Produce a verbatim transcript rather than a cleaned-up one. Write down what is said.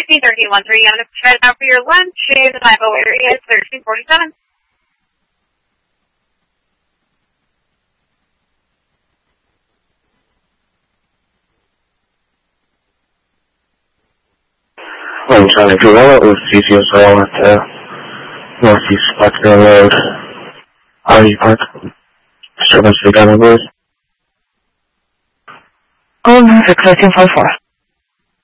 Safety thirteen one three, on head out for your lunch. The typo area is thirteen forty-seven. I'm trying to do all with C C S O at uh, Northeast Blacksburg Road. R U Park. Disturbance to the gun, please. Golden six thirteen forty-four.